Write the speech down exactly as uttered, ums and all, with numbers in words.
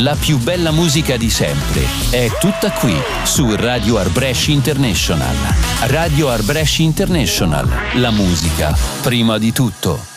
La più bella musica di sempre è tutta qui su Radio Art Brescia International. Radio Art Brescia International. La musica prima di tutto.